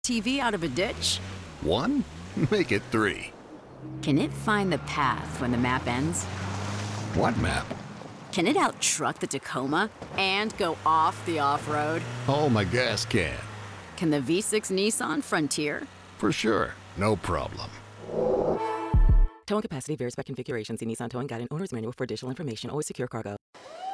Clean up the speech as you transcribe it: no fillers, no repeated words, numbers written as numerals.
TV out of a ditch? One? Make it three. Can it find the path when the map ends? What map? Can it outtruck the Tacoma and go off the off-road? Oh, my gas can. Can the V6 Nissan Frontier? For sure. No problem. Towing capacity varies by configuration. See Nissan Towing Guide and Owner's Manual for additional information. Always secure cargo.